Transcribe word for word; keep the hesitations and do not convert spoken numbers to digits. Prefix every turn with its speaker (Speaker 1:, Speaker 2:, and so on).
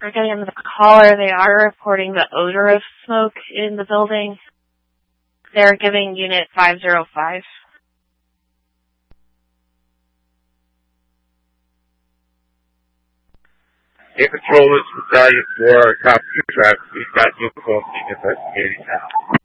Speaker 1: We're getting the caller. They are reporting the odor of smoke in the building. They're giving unit five zero five.
Speaker 2: In control is Battalion four, top two traffic. We've got uniform investigating now.